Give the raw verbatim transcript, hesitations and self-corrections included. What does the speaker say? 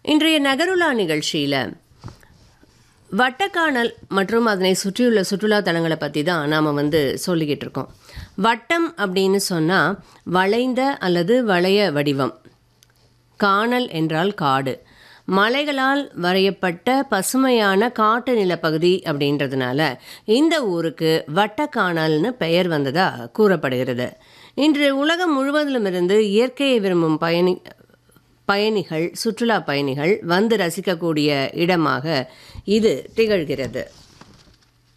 இன்றைய நகருலா நிகழ்ச்சியில் வட்டக்கானல் மற்றும் அதனை சுற்றியுள்ள சுற்றுலா தலங்களை பற்றி தான் நாம் வந்து சொல்லிக்கிட்டு இருக்கோம். வட்டம் அப்படின்னு சொன்னால் வளைந்த அல்லது வளைய வடிவம். கானல் என்றால் காடு, மலைகளால் வரையப்பட்ட பசுமையான காட்டு நிலப்பகுதி அப்படின்றதுனால இந்த ஊருக்கு வட்டக்கானல்னு பெயர் வந்ததாக கூறப்படுகிறது. இன்று உலகம் முழுவதிலும் இருந்து இயற்கையை விரும்பும் பயணி பயணிகள் சுற்றுலா பயணிகள் வந்து ரசிக்கக்கூடிய இடமாக இது திகழ்கிறது.